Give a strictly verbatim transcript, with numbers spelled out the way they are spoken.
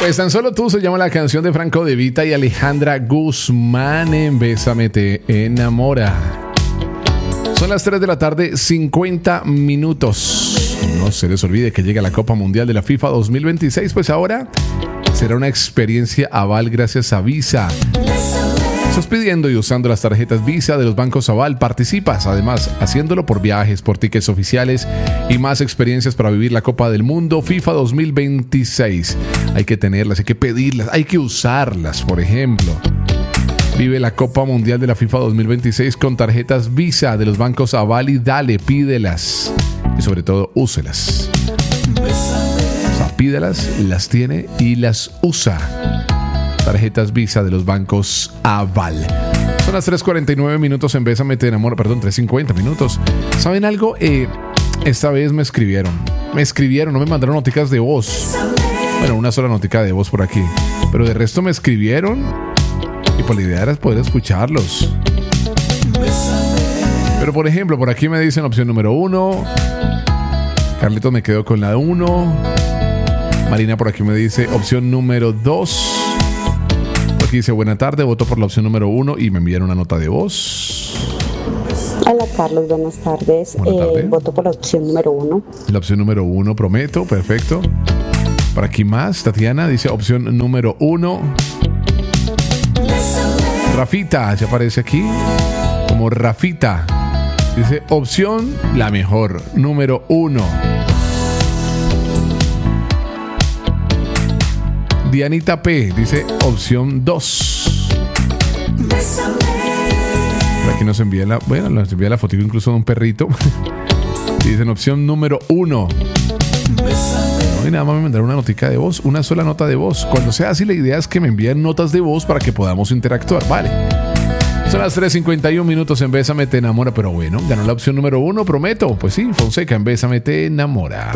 Pues Tan Solo Tú se llama la canción de Franco De Vita y Alejandra Guzmán en Bésame Te Enamora. Son las tres de la tarde, cincuenta minutos. No se les olvide que llega la Copa Mundial de la FIFA dos mil veintiséis, pues ahora será una experiencia Aval gracias a Visa. Estás pidiendo y usando las tarjetas Visa de los bancos Aval, participas además haciéndolo por viajes, por tickets oficiales y más experiencias para vivir la Copa del Mundo FIFA dos mil veintiséis. Hay que tenerlas, hay que pedirlas, hay que usarlas, por ejemplo. Vive la Copa Mundial de la FIFA dos mil veintiséis con tarjetas Visa de los bancos Aval y dale, pídelas y sobre todo úselas. O sea, pídelas, las tiene y las usa. Tarjetas Visa de los bancos Aval. Son las tres cuarenta y nueve minutos en Bésame Te Enamora. Perdón, tres cincuenta minutos. ¿Saben algo? Eh, esta vez me escribieron. Me escribieron, no me mandaron noticas de voz. Bueno, una sola notica de voz por aquí. Pero de resto me escribieron. Y pues la idea era poder escucharlos. Pero por ejemplo, por aquí me dicen opción número uno. Carlitos me quedó con la uno. Marina por aquí me dice opción número dos. Dice, buena tarde, voto por la opción número uno y me envían una nota de voz. Hola Carlos, buenas tardes. Eh, voto por la opción número uno. La opción número uno, prometo, perfecto. Por aquí más, Tatiana dice opción número uno. Rafita, ya aparece aquí como Rafita. Dice opción la mejor, número uno. Dianita P dice opción dos. Por aquí nos envía la, bueno, nos envía la foto incluso de un perrito. Dicen opción número uno. No, y nada más me mandaron una notica de voz, una sola nota de voz. Cuando sea así, la idea es que me envíen notas de voz para que podamos interactuar, vale. Son las tres cincuenta y uno minutos en Bésame Te Enamora, pero bueno, ganó la opción número uno, prometo. Pues sí, Fonseca en Bésame Te Enamora.